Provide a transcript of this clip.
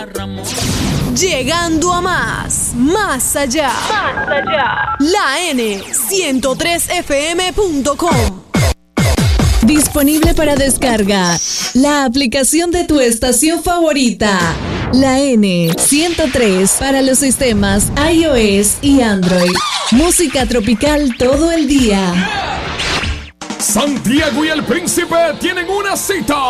Llegando a más allá. Más allá. La N103fm.com. Disponible para descarga. La aplicación de tu estación favorita. La N103 para los sistemas iOS y Android. Música tropical todo el día. Santiago y el Príncipe tienen una cita